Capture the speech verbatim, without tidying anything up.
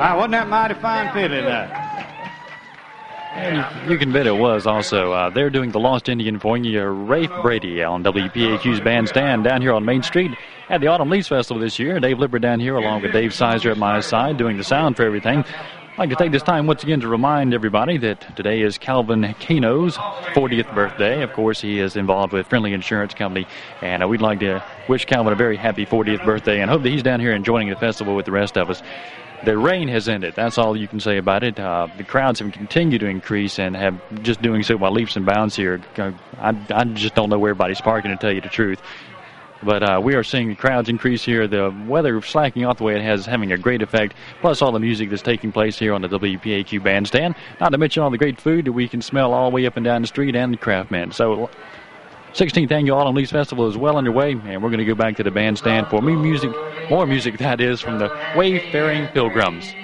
Ah, wasn't that mighty fine fiddling there? And you can bet it was also. Uh, they're doing the Lost Indian for you, Rafe Brady on W P A Q's Bandstand down here on Main Street at the Autumn Leaves Festival this year. Dave Lippert down here along with Dave Sizer at my side doing the sound for everything. I'd like to take this time once again to remind everybody that today is Calvin Cano's fortieth birthday. Of course, he is involved with Friendly Insurance Company, and uh, we'd like to wish Calvin a very happy fortieth birthday and hope that he's down here enjoying the festival with the rest of us. The rain has ended. That's all you can say about it. Uh, the crowds have continued to increase and have just doing so by leaps and bounds here. I, I just don't know where everybody's parking, to tell you the truth. But uh, we are seeing the crowds increase here. The weather slacking off the way it has is having a great effect, plus all the music that's taking place here on the W P A Q Bandstand. Not to mention all the great food that we can smell all the way up and down the street and the craft men. So sixteenth Annual Autumn Leaves Festival is well underway, and we're going to go back to the bandstand for more music, more music that is, from the Wayfaring Pilgrims.